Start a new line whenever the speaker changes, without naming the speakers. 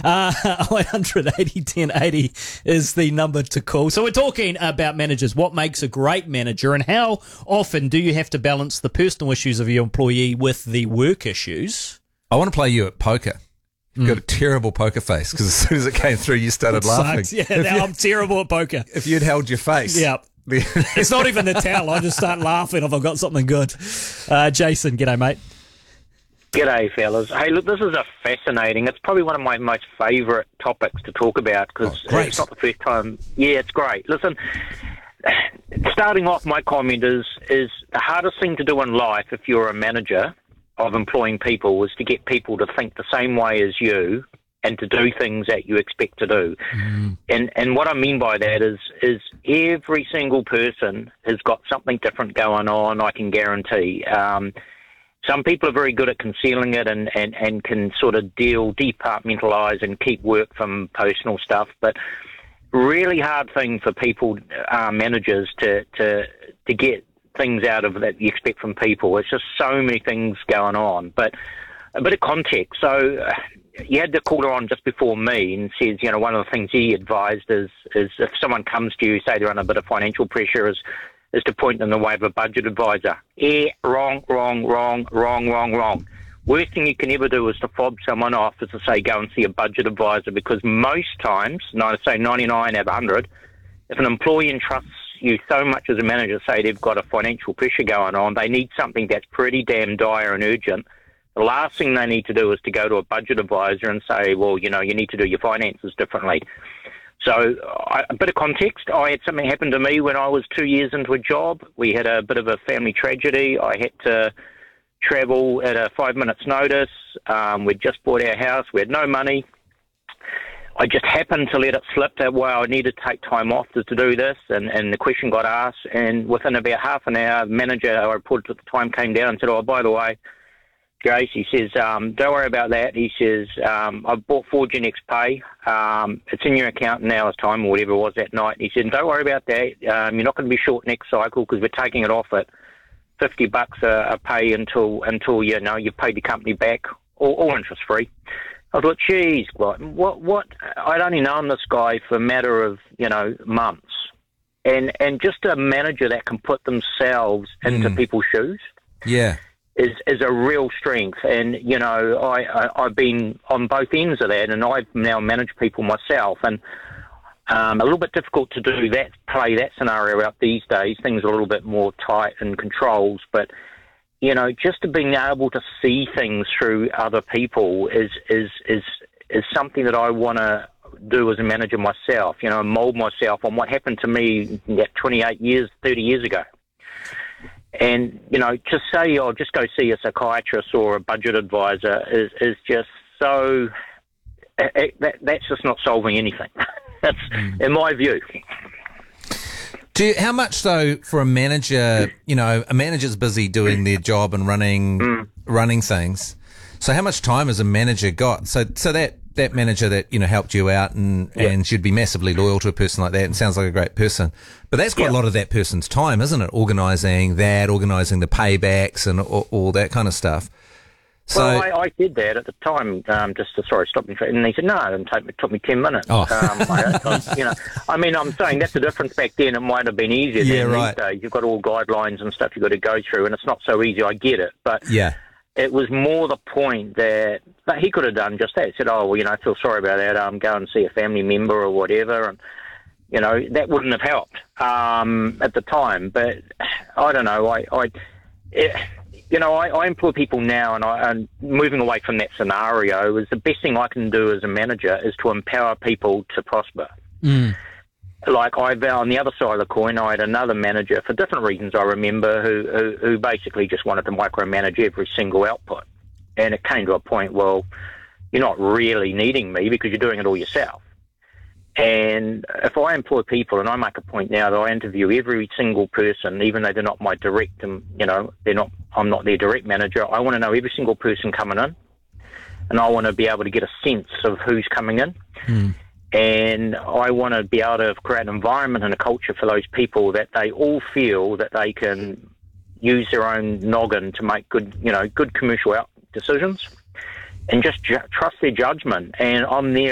800 80 10 80 is the number to call. So we're talking about managers, what makes a great manager, and how often do you have to balance the personal issues of your employee with the work issues?
I want to play you at poker. You've got a terrible poker face because as soon as it came through, you started laughing.
Sucks. Yeah, now I'm terrible at poker.
If you'd held your face.
Yeah. It's not even the towel. I just start laughing if I've got something good. Jason, g'day, mate.
G'day, fellas. Hey, look, this is it's probably one of my most favourite topics to talk about because it's not the first time. Yeah, it's great. Listen, starting off, my comment is the hardest thing to do in life if you're a manager of employing people is to get people to think the same way as you and to do things that you expect to do. And what I mean by that is every single person has got something different going on, I can guarantee. Some people are very good at concealing it and can sort of departmentalise and keep work from personal stuff, but really hard thing for people, managers, to get things out of that you expect from people. It's just so many things going on. But a bit of context. So you had the caller on just before me and says, one of the things he advised is if someone comes to you, say they're under a bit of financial pressure, is to point them the way of a budget advisor. Wrong. Worst thing you can ever do is to fob someone off is to say, go and see a budget advisor, because most times, I'd say 99 out of 100, if an employee entrusts you so much as a manager, say they've got a financial pressure going on, they need something that's pretty damn dire and urgent. The last thing they need to do is to go to a budget advisor and say, well, you need to do your finances differently. So a bit of context, I had something happen to me when I was 2 years into a job. We had a bit of a family tragedy. I had to travel at a 5 minutes notice. We'd just bought our house. We had no money. I just happened to let it slip that, well, I needed to take time off to do this, and the question got asked, and within about half an hour, the manager I reported at the time came down and said, oh, by the way, Jace, he says, don't worry about that. He says, I've bought 4Gen Pay. It's in your account in an hour's time or whatever it was that night. He said, don't worry about that. You're not going to be short next cycle because we're taking it off at $50 a pay until you've paid the company back, all interest-free. I thought, geez, what? I'd only known this guy for a matter of, months. And just a manager that can put themselves into people's shoes.
Yeah.
Is a real strength. And, I've been on both ends of that, and I've now managed people myself. And a little bit difficult to do that, play that scenario out these days. Things are a little bit more tight and controls, but just to being able to see things through other people is something that I want to do as a manager myself, mould myself on what happened to me 28 years, 30 years ago. And, to say, just go see a psychiatrist or a budget advisor is just so, that's just not solving anything. That's, in my view.
How much, though, for a manager, a manager's busy doing their job and running things. So how much time has a manager got? So that manager that, helped you out and should be massively loyal to a person like that and sounds like a great person. But that's got a lot of that person's time, isn't it? Organising the paybacks and all that kind of stuff. So,
well, I did that at the time, stop me. And he said, no, it took me 10 minutes.
Oh.
I'm saying that's the difference back then. It might have been easier than these days. You've got all guidelines and stuff you've got to go through, and it's not so easy, I get it. But it was more the point that he could have done just that. He said, oh, well, I feel sorry about that. Go and see a family member or whatever. And, that wouldn't have helped at the time. But I don't know. I employ people now, and moving away from that scenario is the best thing I can do as a manager is to empower people to prosper. Like on the other side of the coin, I had another manager for different reasons. I remember who basically just wanted to micromanage every single output, and it came to a point. Well, you're not really needing me because you're doing it all yourself. And if I employ people, and I make a point now that I interview every single person, even though they're not my direct, I'm not their direct manager. I want to know every single person coming in, and I want to be able to get a sense of who's coming in. And I want to be able to create an environment and a culture for those people that they all feel that they can use their own noggin to make good commercial decisions, and just trust their judgment. And I'm there